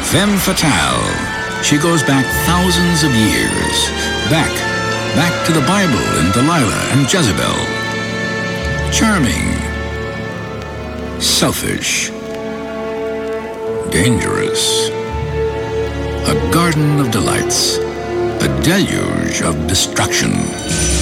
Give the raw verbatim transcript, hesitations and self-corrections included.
Femme fatale. She goes back thousands of years. Back, back to the Bible and Delilah and Jezebel. Charming. Selfish. Dangerous. A garden of delights. A deluge of destruction.